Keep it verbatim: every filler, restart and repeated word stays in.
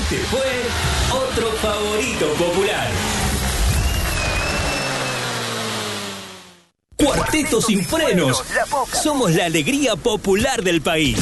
Este fue otro favorito popular. Cuarteto Sin Frenos. Somos la alegría popular del país.